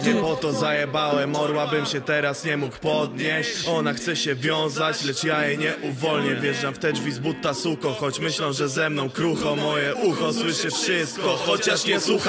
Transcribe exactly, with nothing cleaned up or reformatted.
Nie po to zajebałem orła, bym się teraz nie mógł podnieść. Ona chce się wiązać, lecz ja jej nie uwolnię. Wjeżdżam w te drzwi z butta suko, choć myślą, że ze mną krucho. Moje ucho słyszy wszystko, chociaż nie słucha